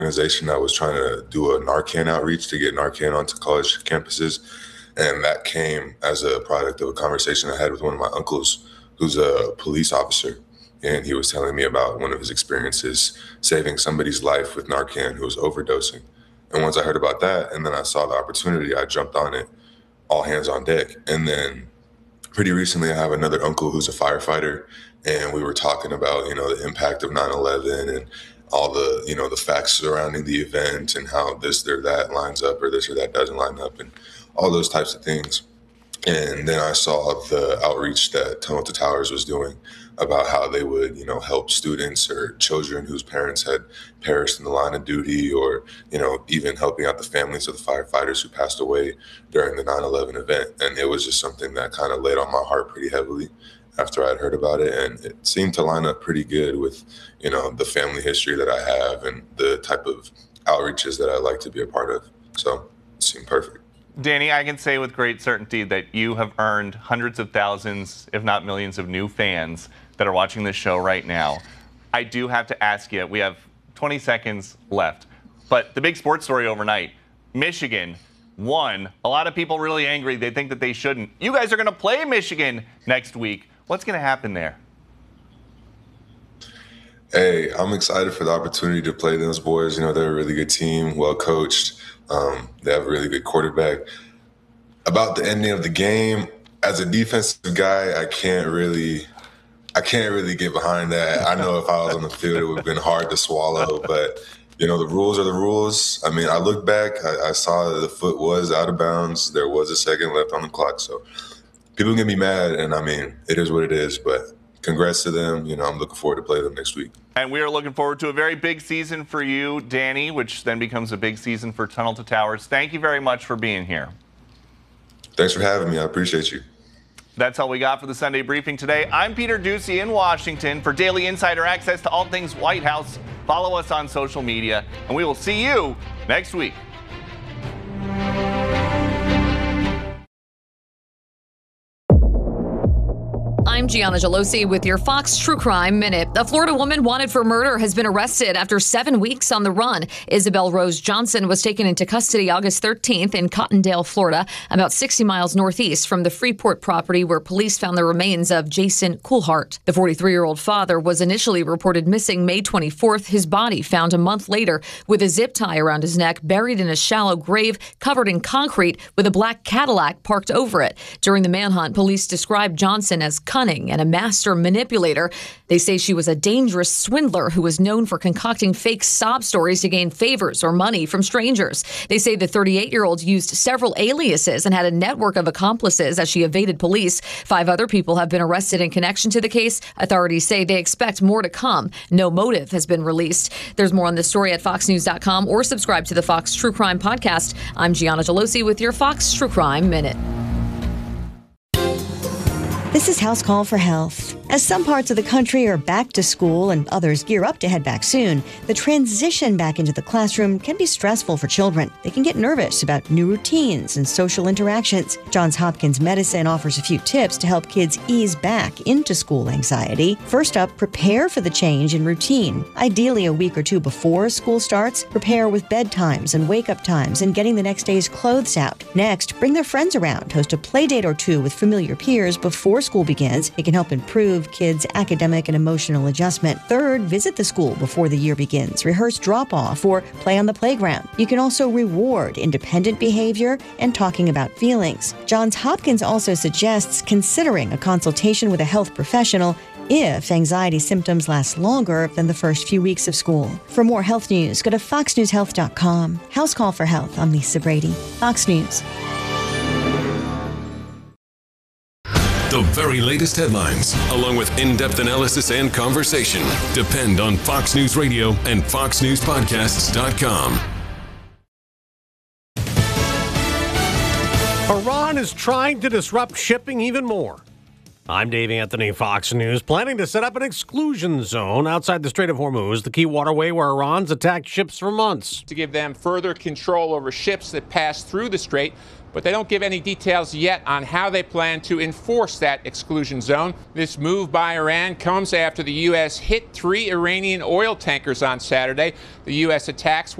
organization that was trying to do a Narcan outreach to get Narcan onto college campuses. And that came as a product of a conversation I had with one of my uncles, who's a police officer. And he was telling me about one of his experiences saving somebody's life with Narcan who was overdosing. And once I heard about that, and then I saw the opportunity, I jumped on it, all hands on deck. And then pretty recently, I have another uncle who's a firefighter, and we were talking about, the impact of 9/11 and all the, the facts surrounding the event and how this or that lines up or this or that doesn't line up and all those types of things. And then I saw the outreach that Tunnel to Towers was doing about how they would, help students or children whose parents had perished in the line of duty, or, even helping out the families of the firefighters who passed away during the 9/11 event. And it was just something that kind of laid on my heart pretty heavily after I'd heard about it. And it seemed to line up pretty good with, the family history that I have and the type of outreaches that I like to be a part of. So it seemed perfect. Danny, I can say with great certainty that you have earned hundreds of thousands, if not millions, of new fans that are watching this show right now. I do have to ask you, we have 20 seconds left, but the big sports story overnight, Michigan won. A lot of people really angry. They think that they shouldn't. You guys are going to play Michigan next week. What's going to happen there? Hey, I'm excited for the opportunity to play those boys. They're a really good team, well coached. They have a really good quarterback. About the ending of the game, as a defensive guy, I can't really get behind that. I know if I was on the field, it would have been hard to swallow, but the rules are the rules. I mean, I looked back, I saw that the foot was out of bounds. There was a second left on the clock. So people can be mad, and I mean, it is what it is, but congrats to them. I'm looking forward to play them next week. And we are looking forward to a very big season for you, Danny, which then becomes a big season for Tunnel to Towers. Thank you very much for being here. Thanks for having me. I appreciate you. That's all we got for the Sunday briefing today. I'm Peter Ducey in Washington. For daily insider access to all things White House, follow us on social media, and we will see you next week. I'm Gianna Gelosi with your Fox True Crime Minute. A Florida woman wanted for murder has been arrested after 7 weeks on the run. Isabel Rose Johnson was taken into custody August 13th in Cottondale, Florida, about 60 miles northeast from the Freeport property where police found the remains of Jason Coulthart. The 43-year-old father was initially reported missing May 24th. His body found a month later with a zip tie around his neck, buried in a shallow grave covered in concrete with a black Cadillac parked over it. During the manhunt, police described Johnson as cunning and a master manipulator. They say she was a dangerous swindler who was known for concocting fake sob stories to gain favors or money from strangers. They say the 38-year-old used several aliases and had a network of accomplices as she evaded police. 5 other people have been arrested in connection to the case. Authorities say they expect more to come. No motive has been released. There's more on this story at foxnews.com or subscribe to the Fox True Crime Podcast. I'm Gianna Gelosi with your Fox True Crime Minute. This is House Call for Health. As some parts of the country are back to school and others gear up to head back soon, the transition back into the classroom can be stressful for children. They can get nervous about new routines and social interactions. Johns Hopkins Medicine offers a few tips to help kids ease back into school anxiety. First up, prepare for the change in routine. Ideally, a week or two before school starts, prepare with bedtimes and wake-up times and getting the next day's clothes out. Next, bring their friends around. Host a play date or two with familiar peers before school begins. It can help improve kids' academic and emotional adjustment. Third, visit the school before the year begins. Rehearse drop-off or play on the playground. You can also reward independent behavior and talking about feelings. Johns Hopkins also suggests considering a consultation with a health professional if anxiety symptoms last longer than the first few weeks of school. For more health news, go to foxnewshealth.com. House Call for Health. I'm Lisa Brady. Fox News. The very latest headlines, along with in-depth analysis and conversation, depend on Fox News Radio and foxnewspodcasts.com. Iran is trying to disrupt shipping even more. I'm Dave Anthony, Fox News. Planning to set up an exclusion zone outside the Strait of Hormuz, the key waterway where Iran's attacked ships for months. To give them further control over ships that pass through the strait, but they don't give any details yet on how they plan to enforce that exclusion zone. This move by Iran comes after the U.S. hit 3 Iranian oil tankers on Saturday. The U.S. attacks